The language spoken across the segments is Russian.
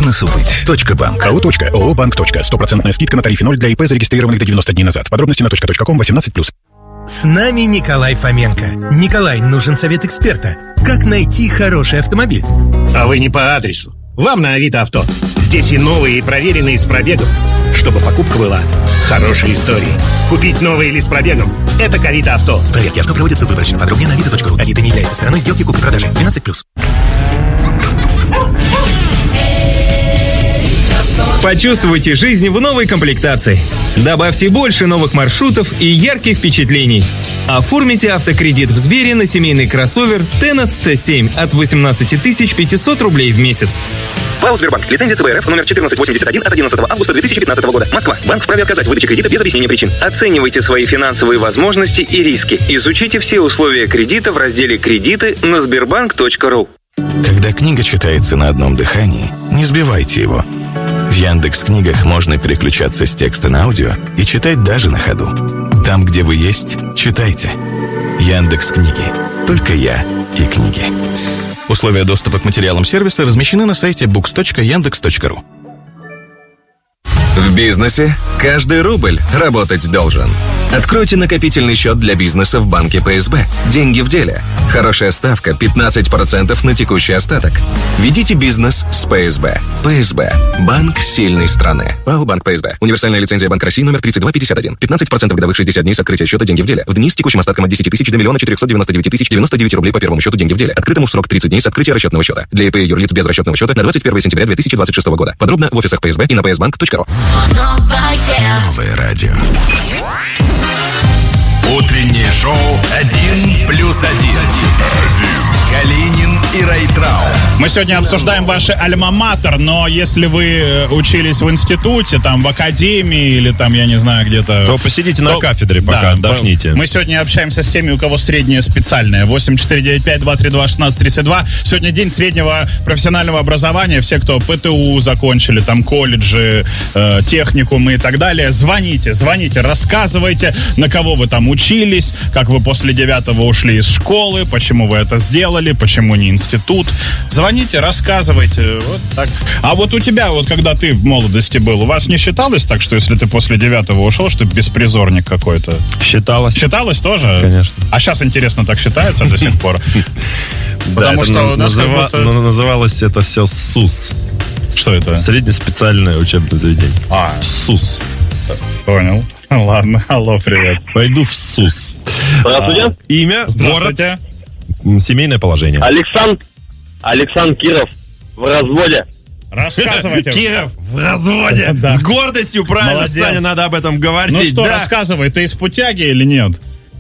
Бизнесу быть. .банк. АО. ООО «Банк. 100% скидка на тарифе 0 для ИП, зарегистрированных до 90 дней назад. Подробности на .ком 18+. С нами Николай Фоменко. Николай, нужен совет эксперта. Как найти хороший автомобиль? А вы не по адресу. Вам на Авито Авто. Здесь и новые, и проверенные с пробегом. Чтобы покупка была хорошей историей. Купить новый или с пробегом – это к Авито Авто. Проверки авто проводятся выборочно. Подробнее на авито.ру. Авито не является стороной сделки купли-продажи. 12+. Почувствуйте жизнь в новой комплектации. Добавьте больше новых маршрутов и ярких впечатлений. Оформите автокредит в Сбере на семейный кроссовер Tennet T7 от 18 500 рублей в месяц. ПАО «Сбербанк». Лицензия ЦБ РФ номер 1481 от 11 августа 2015 года. Москва. Банк вправе отказать в выдаче кредита без объяснения причин. Оценивайте свои финансовые возможности и риски. Изучите все условия кредита в разделе «Кредиты» на sberbank.ru. Когда книга читается на одном дыхании, не сбивайте его. В Яндекс.Книгах можно переключаться с текста на аудио и читать даже на ходу. Там, где вы есть, читайте. Яндекс.Книги. Только я и книги. Условия доступа к материалам сервиса размещены на сайте books.yandex.ru. В бизнесе каждый рубль работать должен. Откройте накопительный счет для бизнеса в банке ПСБ. Деньги в деле. Хорошая ставка 15% на текущий остаток. Ведите бизнес с ПСБ. ПСБ. Банк сильной страны. ПАО «Банк ПСБ». Универсальная лицензия Банк России номер 3251. 15% годовых 60 дней с открытия счета «Деньги в деле». В дни с текущим остатком от 10 тысяч до 1 499 099 рублей по первому счету «Деньги в деле». Открытому в срок 30 дней с открытия расчетного счета. Для ИП и юрлиц без расчетного счета на 21 сентября 2026 года. Подробно в офисах ПСБ и на psbank.ru. Новое радио. Утреннее шоу «1+1». Калинин и Райтрау. Мы сегодня обсуждаем ваши альма-матер, но если вы учились в институте, там, в академии или там, я не знаю, где-то... То посидите на кафедре, пока отдохните. Мы сегодня общаемся с теми, у кого среднее специальное. 8495-232-1632. Сегодня день среднего профессионального образования. Все, кто ПТУ закончили, там, колледжи, техникумы и так далее. Звоните, рассказывайте, на кого вы там учились, как вы после 9-го ушли из школы, почему вы это сделали, почему не институт. Звоните, рассказывайте. Вот так. А вот у тебя, вот когда ты в молодости был, у вас не считалось так, что если ты после 9-го ушел, что ты беспризорник какой-то? Считалось. Считалось тоже? Конечно. А сейчас, интересно, так считается до сих пор? Потому что у нас называлось это все СУС. Что это? Среднеспециальное учебное заведение. СУС. Понял. Ладно, алло, привет. Пойду в СУС. Здравствуйте. Имя, здравствуйте. Город, семейное положение. Александр Киров в разводе. Рассказывайте. Киров в разводе. Да. С гордостью, правильно, Молодец. Саня, надо об этом говорить. Ну что, да. рассказывай, ты из Путяги или нет?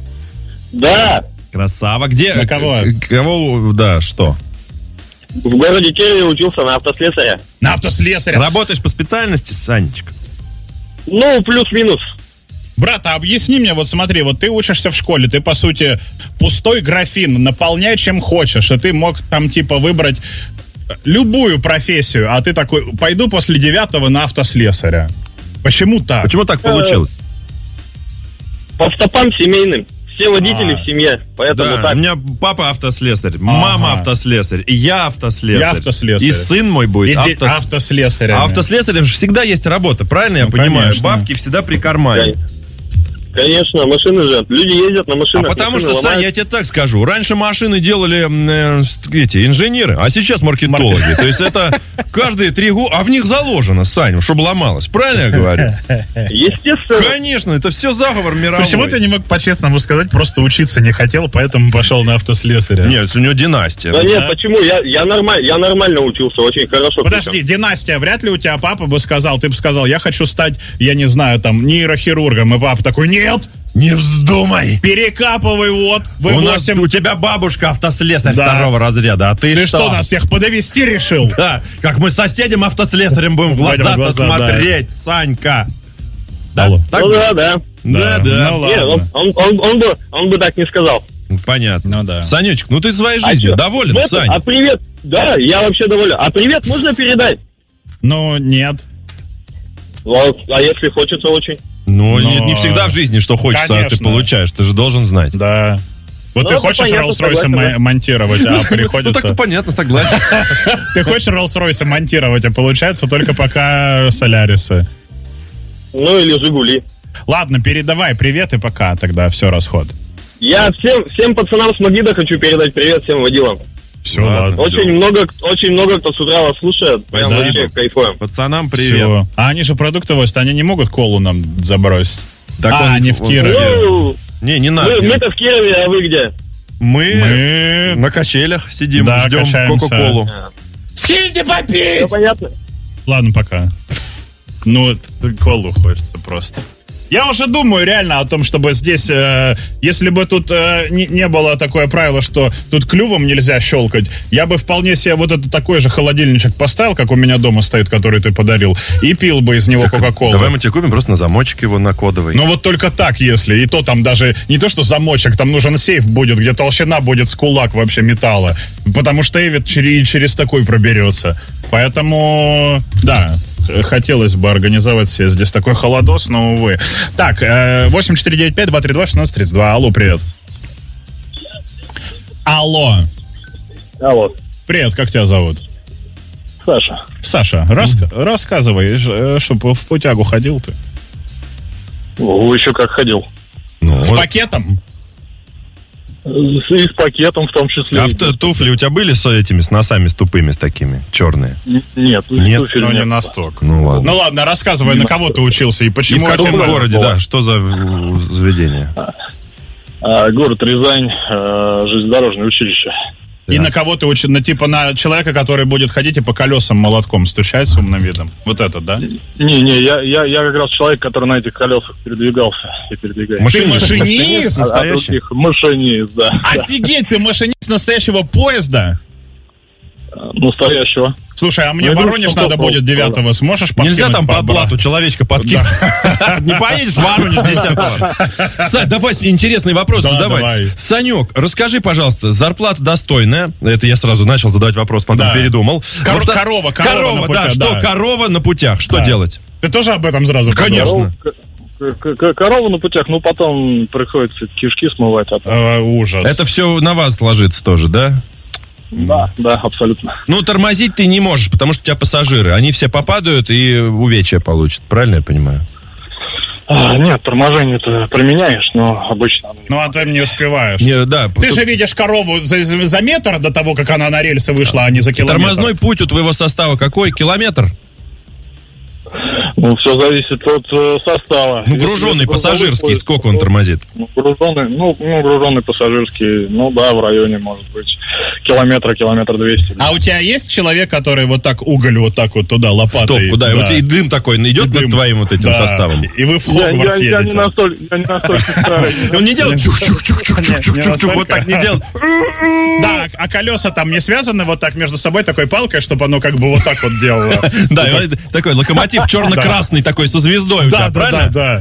Да. Красава. Где? На кого? Кого, да, что? В городе Кирове учился на автослесаря. На автослесаря. Работаешь по специальности, Санечка? Ну, плюс-минус. Брат, а объясни мне, вот смотри, вот ты учишься в школе, ты, по сути, пустой графин, наполняй чем хочешь, и ты мог там, типа, выбрать любую профессию, а ты такой, пойду после 9-го на автослесаря. Почему так? Почему так получилось? По стопам семейным. Все водители в семье, поэтому да, так. У меня папа автослесарь, мама автослесарь, и я автослесарь. И сын мой будет автослесарь. А автослесарем же всегда есть работа, правильно я понимаю? Конечно. Бабки всегда при кармане. Конечно, машины же. Люди ездят на машинах. Потому что, Саня, я тебе так скажу. Раньше машины делали эти инженеры, а сейчас маркетологи. То есть это каждые 3 года, а в них заложено, Саня, чтобы ломалось. Правильно я говорю? Естественно. Конечно, это все заговор мировой. Почему ты не мог по-честному сказать, просто учиться не хотел, поэтому пошел на автослесаря? Нет, у него династия. Да нет, почему? Я нормально учился, очень хорошо. Подожди, династия, вряд ли у тебя папа бы сказал, ты бы сказал, я хочу стать, я не знаю, там, нейрохирургом, и папа такой, нет! Не вздумай! Перекапывай, вот, у тебя бабушка автослесарь 2-го разряда, а ты что? Ты что, нас всех подвести решил? Да, как мы соседям автослесарем будем в глаза-то смотреть, Санька. Да? Так? Ну да. Да. Ну, ладно. Он бы так не сказал. Понятно. Ну да. Санечек, ну ты своей жизнью доволен, Сань? А привет, да, я вообще доволен. А привет можно передать? Ну, нет. Вот, а если хочется очень? Ну, не всегда в жизни, что хочется, конечно. ты получаешь. Ты же должен знать. Да. Вот ты хочешь Rolls-Royce монтировать, а приходится... Ну, так-то понятно, согласен. Ты хочешь Rolls-Royce монтировать, а получается только пока Солярисы. Ну, или Жигули. Ладно, передавай привет и пока, тогда все, расход. Я всем пацанам с Магида хочу передать привет, всем водилам. Все, ладно. Очень много кто с утра вас слушает. Прям вообще кайфуем. Пацанам привет. Все. А они же продукты возят, они не могут колу нам забросить. Так они в Кирове. Не надо. Мы-то в Кирове, а вы где? Мы на качелях сидим, да, ждем качаемся. Кока-Колу. Скиньте попить! Все понятно? Ладно, пока. Ну, колу хочется просто. Я уже думаю реально о том, чтобы здесь, если бы тут не было такое правило, что тут клювом нельзя щелкать, я бы вполне себе вот этот такой же холодильничек поставил, как у меня дома стоит, который ты подарил, и пил бы из него Кока-Колу. Давай мы тебе купим просто на замочек его на кодовый. Ну вот только так, если. И то там даже не то, что замочек, там нужен сейф будет, где толщина будет с кулак вообще металла. Потому что Эвид через такой проберется. Поэтому, да, хотелось бы организовать себе здесь такой холодос, но, увы. Так, 8495-232-1632. Алло, привет. Алло. Алло. Привет, как тебя зовут? Саша. Саша, рассказывай, чтобы в путягу ходил ты. Еще как ходил. С пакетом? И с пакетом в том числе. А туфли у тебя были с этими, с носами, с тупыми, с такими, черные? Нет, туфель ну, нет. не настолько. Ну ладно. Ну ладно, рассказывай, на кого ты учился и почему. И в каком городе, да, что за заведение? Город Рязань, железнодорожное училище. И на кого ты учил? Типа на человека, который будет ходить и по колесам молотком стучать с умным видом. Вот этот, да? Не, я как раз человек, который на этих колесах передвигался и передвигается. Ты машинист? Настоящий? Машинист, да. Офигеть, ты машинист настоящего поезда? Настоящего. Слушай, а мне Воронеж надо будет 9-го. Сможешь подкинуть? Нельзя там по блату человечка подкинуть. Не поедешь в Воронеж 10-го. Сань, давай интересный вопрос задавай. Санек, расскажи, пожалуйста, зарплата достойная. Это я сразу начал задавать вопрос, потом передумал. Корова, да, что корова на путях, что делать? Ты тоже об этом сразу подумал? Конечно. Корову на путях, ну потом приходится кишки смывать. Ужас. Это все на вас ложится тоже, да? Да, абсолютно. Ну, тормозить ты не можешь, потому что у тебя пассажиры. Они все попадают и увечья получат. Правильно я понимаю? Нет, торможение ты применяешь, но обычно... Ну, а ты не успеваешь. Да. Ты же видишь корову за метр до того, как она на рельсы вышла, а не за километр. Тормозной путь у твоего состава какой? Километр? Ну, все зависит от состава. Ну, груженный пассажирский, сколько он тормозит? Груженный пассажирский, да, в районе, может быть, километр 200. А у тебя есть человек, который вот так уголь вот так вот туда лопатой? В топку, да. И дым такой идет над твоим вот этим составом. И вы в Хогвартс едете. Я не настолько Он не делает чух-чух-чух-чух-чух, вот так не делает. Да, а колеса там не связаны вот так между собой такой палкой, чтобы оно как бы вот так вот делало. Да, такой локомотив черно-красный такой со звездой у тебя, правильно? Да.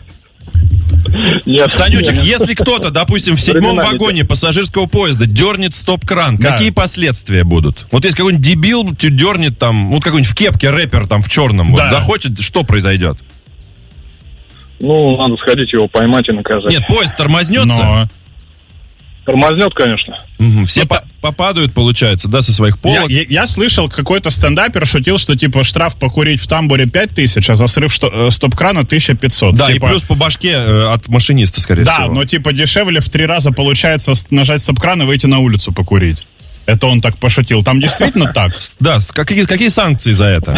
Нет, Санючек, если кто-то, допустим, в 7-м вагоне пассажирского поезда дернет стоп-кран, какие последствия будут? Вот если какой-нибудь дебил дернет там, вот какой-нибудь в кепке рэпер там в черном, вот, захочет, что произойдет? Ну, надо сходить его поймать и наказать. Нет, поезд тормознется. Тормознет, конечно. Все попадают, получается, да, со своих полок. Я слышал, какой-то стендапер шутил, что типа штраф покурить в тамбуре 5000, а за срыв стоп-крана 1500. Да, типа... и плюс по башке от машиниста, скорее всего. Да, но типа дешевле в 3 раза получается нажать стоп-кран и выйти на улицу покурить. Это он так пошутил. Там действительно так? Да, какие санкции за это?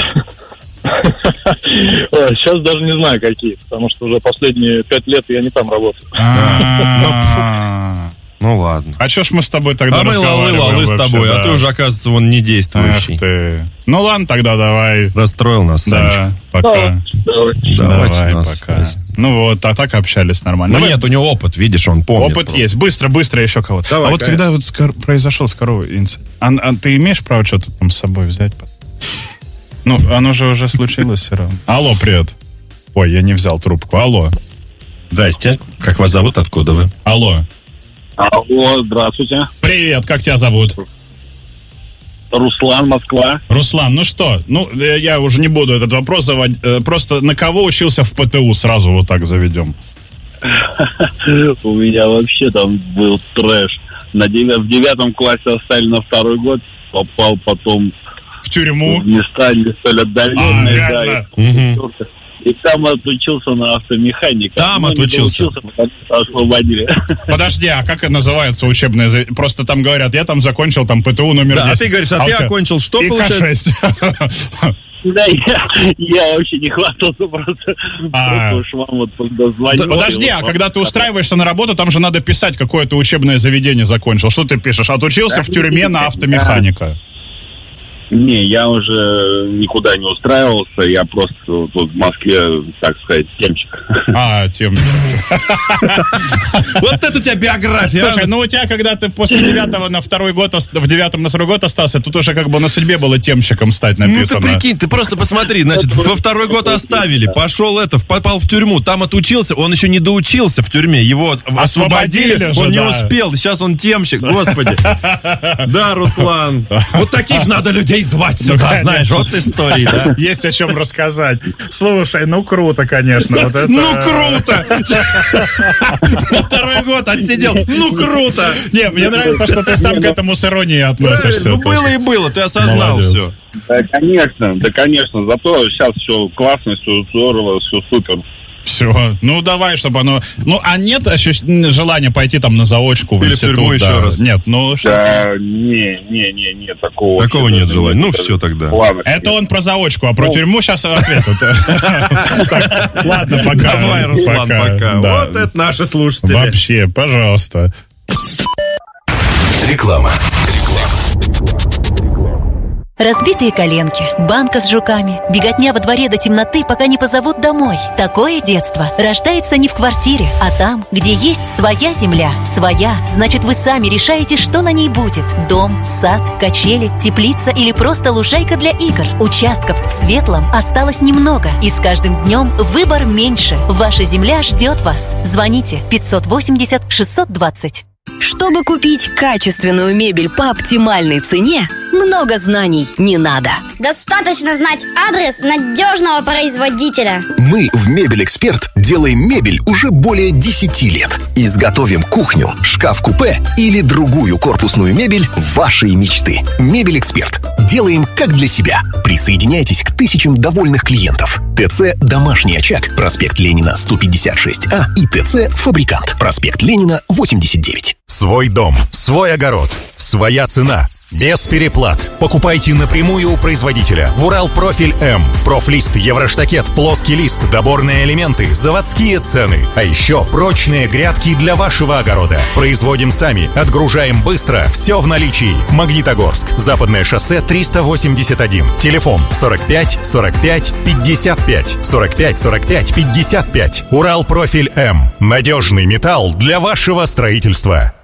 Сейчас даже не знаю, какие, потому что уже последние 5 лет я не там работаю. Ну ладно. А что ж мы с тобой тогда разговариваем? А мы с тобой, а ты уже, оказывается, вон не действующий. Ах ты. Ну ладно, тогда давай. Расстроил нас, Санечка. Да, пока. Давай, пока. Ну вот, а так общались нормально. Ну нет, у него опыт, видишь, он помнит. Опыт есть. Быстро еще кого-то. Давай, а вот когда вот произошел с коровой инцидент, ты имеешь право что-то там с собой взять? Ну, оно же уже случилось все равно. Алло, привет. Ой, я не взял трубку. Алло. Здрасте. Как вас зовут? Откуда вы? Алло. Алло, здравствуйте. Привет, как тебя зовут? Руслан, Москва. Руслан, ну что? Ну, я уже не буду этот вопрос заводить. Просто на кого учился в ПТУ? Сразу вот так заведем. У меня вообще там был трэш. В 9 классе оставили на 2-й год, попал потом в тюрьму. В места не столь отдаленные, и там отучился на автомеханика. Там отучился? Потому что освободили. Подожди, а как это называется учебное? Просто там говорят, я там закончил там ПТУ номер 10. Да, а ты говоришь, ты окончил что, получается? Да, я вообще не хватался, просто уж вам вот звонил. Подожди, а когда ты устраиваешься на работу, там же надо писать, какое-то учебное заведение закончил. Что ты пишешь? Отучился в тюрьме на автомеханика. Не, я уже никуда не устраивался, я просто тут в Москве, так сказать, темчик. Темчик. Вот это у тебя биография. Слушай, ну у тебя, когда ты после 9 на 2-й год, в 9 на 2-й год остался, тут уже как бы на судьбе было темщиком стать написано. Ну ты прикинь, ты просто посмотри, значит, во 2-й год оставили, пошел попал в тюрьму, там отучился, он еще не доучился в тюрьме, его освободили, он не успел, сейчас он темщик, господи. Да, Руслан, вот таких надо людей звать сюда, знаешь, вот истории, да? Есть о чем рассказать. Слушай, ну круто, конечно. Вот это... Ну круто! На 2-й год отсидел, ну круто! Не, мне нравится, что ты сам к этому с иронией относишься. Ну было и было, ты осознал все. Да, конечно, зато сейчас все классно, все здорово, все супер. Все, ну давай, чтобы оно... Ну, а нет желания пойти там на заочку в институт? Или в тюрьму еще раз? Нет, ну... Да, не, такого... Такого нет желания, ну все тогда. Это он про заочку, а про тюрьму сейчас ответ. Ладно, пока. Давай, Руслан, пока. Вот это наши слушатели. Вообще, пожалуйста. Реклама. Разбитые коленки, банка с жуками, беготня во дворе до темноты, пока не позовут домой. Такое детство рождается не в квартире, а там, где есть своя земля. Своя, значит, вы сами решаете, что на ней будет. Дом, сад, качели, теплица или просто лужайка для игр. Участков в Светлом осталось немного, и с каждым днем выбор меньше. Ваша земля ждет вас. Звоните 580-620. Чтобы купить качественную мебель по оптимальной цене, много знаний не надо. Достаточно знать адрес надежного производителя. Мы в Мебель Эксперт делаем мебель уже более 10 лет. Изготовим кухню, шкаф-купе или другую корпусную мебель вашей мечты. Мебель Эксперт. Делаем как для себя. Присоединяйтесь к тысячам довольных клиентов. ТЦ «Домашний очаг», проспект Ленина, 156А и ТЦ «Фабрикант», проспект Ленина, 89. Свой дом, свой огород, своя цена. Без переплат. Покупайте напрямую у производителя. В Уралпрофиль М. Профлист, Евроштакет, плоский лист, доборные элементы, заводские цены. А еще прочные грядки для вашего огорода. Производим сами, отгружаем быстро, все в наличии. Магнитогорск, Западное шоссе 381. Телефон 45 45 55 45 45 55. Уралпрофиль М. Надежный металл для вашего строительства.